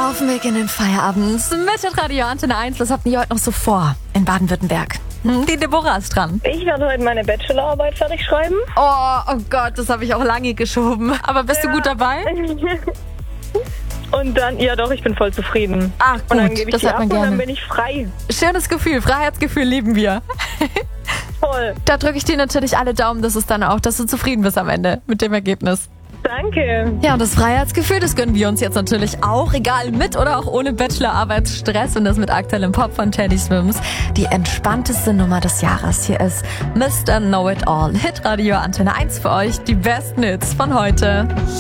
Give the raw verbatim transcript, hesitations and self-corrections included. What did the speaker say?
Auf dem Weg in den Feierabend mit Radio Antenne eins. Was habt ihr heute noch so vor in Baden-Württemberg? Hm, die Deborah ist dran. Ich werde heute meine Bachelorarbeit fertig schreiben. Oh, oh Gott, das habe ich auch lange geschoben. Aber bist Ja. du gut dabei? Und dann, ja doch, ich bin voll zufrieden. Ach Und dann gut, gebe ich das die hat ab man und dann gerne. bin ich frei. Schönes Gefühl, Freiheitsgefühl lieben wir. Toll. Da drücke ich dir natürlich alle Daumen, dass es dann auch, dass du zufrieden bist am Ende mit dem Ergebnis. Danke. Ja, und das Freiheitsgefühl, das gönnen wir uns jetzt natürlich auch, egal mit oder auch ohne Bachelorarbeitsstress, und das mit aktuellem Pop von Teddy Swims. Die entspannteste Nummer des Jahres. Hier ist Mister Know It All, Hitradio Antenne eins für euch, die besten Hits von heute.